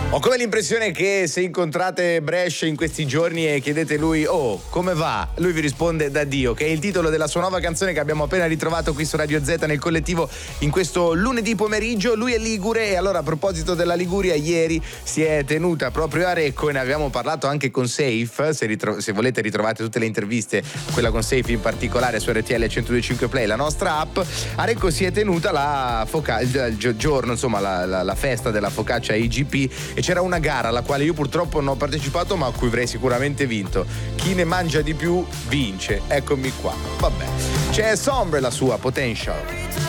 Ho come l'impressione che se incontrate Brescia in questi giorni e chiedete lui "Oh, come va?", lui vi risponde "Da Dio", che è il titolo della sua nuova canzone che abbiamo appena ritrovato qui su Radio Z nel collettivo in questo lunedì pomeriggio. Lui è ligure e allora, a proposito della Liguria, ieri si è tenuta proprio a Recco e ne abbiamo parlato anche con Safe. Se volete ritrovate tutte le interviste, quella con Safe in particolare, su RTL 102.5 Play, la nostra app. A Recco si è tenuta il giorno, insomma la festa della focaccia IGP, e c'era una gara alla quale io purtroppo non ho partecipato, ma a cui avrei sicuramente vinto. Chi ne mangia di più vince. Eccomi qua. Vabbè. C'è Sombre, la sua Potential.